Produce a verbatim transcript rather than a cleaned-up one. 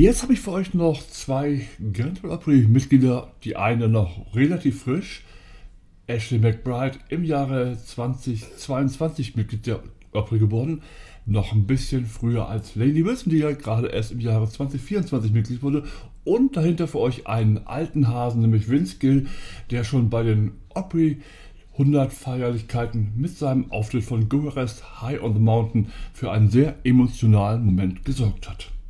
Jetzt habe ich für euch noch zwei Grand Ole Opry-Mitglieder, die eine noch relativ frisch, Ashley McBryde, im Jahre zweitausendzweiundzwanzig Mitglied der Opry geworden, noch ein bisschen früher als Lainey Wilson, die ja gerade erst im Jahre zweitausendvierundzwanzig Mitglied wurde, und dahinter für euch einen alten Hasen, nämlich Vince Gill, der schon bei den Opry hundert Feierlichkeiten mit seinem Auftritt von Go West High on the Mountain für einen sehr emotionalen Moment gesorgt hat.